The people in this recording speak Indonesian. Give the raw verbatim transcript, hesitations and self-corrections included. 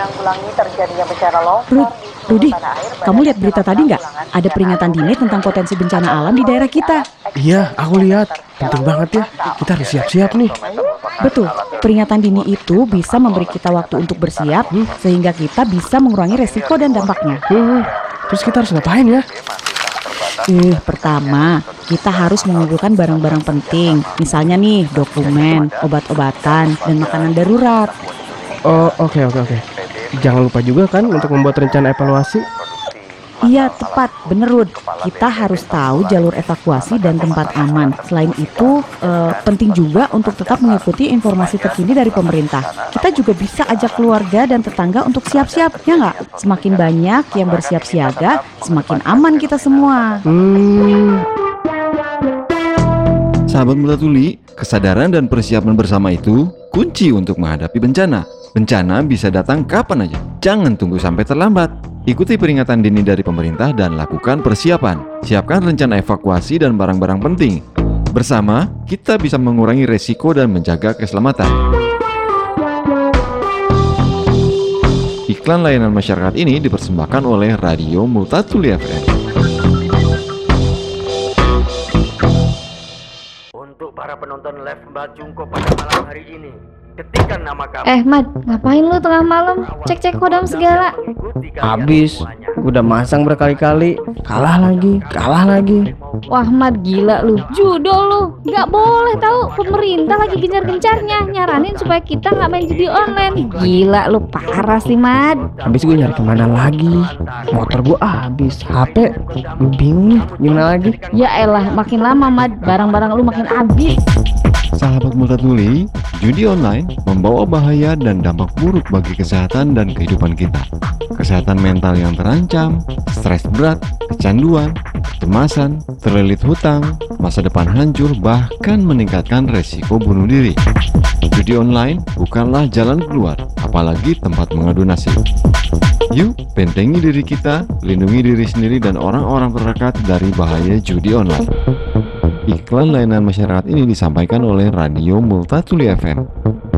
menanggulangi terjadinya bencana longsor Rud, di Rudi, tanah air. kamu lihat berita tadi nggak? Ada peringatan dini tentang potensi bencana alam di daerah kita. Iya, aku lihat. Penting banget ya. Kita harus siap-siap nih. Betul, peringatan dini itu bisa memberi kita waktu untuk bersiap, sehingga kita bisa mengurangi resiko dan dampaknya. Hmm, terus kita harus ngapain ya? Eh, pertama, kita harus mengumpulkan barang-barang penting. Misalnya nih, dokumen, obat-obatan, dan makanan darurat. Oh, oke, oke, oke. Jangan lupa juga kan untuk membuat rencana evaluasi. Iya, tepat, bener Rud. Kita harus tahu jalur evakuasi dan tempat aman. Selain itu, eh, penting juga untuk tetap mengikuti informasi terkini dari pemerintah. Kita juga bisa ajak keluarga dan tetangga untuk siap-siap, ya nggak? Semakin banyak yang bersiap siaga, semakin aman kita semua. Hmm, Sahabat Muda Tuli, kesadaran dan persiapan bersama itu kunci untuk menghadapi bencana. Bencana bisa datang kapan aja. Jangan tunggu sampai terlambat. Ikuti peringatan dini dari pemerintah dan lakukan persiapan. Siapkan rencana evakuasi dan barang-barang penting. Bersama, kita bisa mengurangi resiko dan menjaga keselamatan. Iklan layanan masyarakat ini dipersembahkan oleh Radio Multatuli F M. Untuk para penonton live Mbak Jungko pada malam hari ini, ketikkan nama kamu. Eh Mad, ngapain lu tengah malam cek-cek kodam segala? habis. Udah masang berkali-kali, kalah lagi, kalah lagi. Wah Mad, gila lu, judo lu. Gak boleh tahu, pemerintah lagi gencar-gencarnya nyaranin supaya kita gak main judi online. Gila lu, parah sih Mad. Habis gue nyari kemana lagi? Motor gue habis, H P gue bingung nih, gimana lagi? Ya elah, makin lama Mad, barang-barang lu makin habis. Sahabat Multatuli, judi online membawa bahaya dan dampak buruk bagi kesehatan dan kehidupan kita. Kesehatan mental yang terancam, stres berat, kecanduan, kecemasan, terlilit hutang, masa depan hancur, bahkan meningkatkan resiko bunuh diri. Judi online bukanlah jalan keluar, apalagi tempat mengadu nasib. Yuk, bentengi diri kita, lindungi diri sendiri dan orang-orang terdekat dari bahaya judi online. Iklan layanan masyarakat ini disampaikan oleh Radio Multatuli F M.